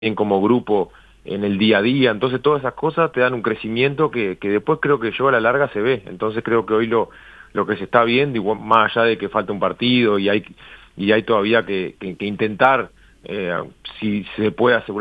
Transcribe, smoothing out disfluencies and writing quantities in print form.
como grupo en el día a día. Entonces todas esas cosas te dan un crecimiento que después creo que yo a la larga se ve. Entonces creo que hoy lo que se está viendo, igual, más allá de que falta un partido y hay todavía que intentar, si se puede asegurar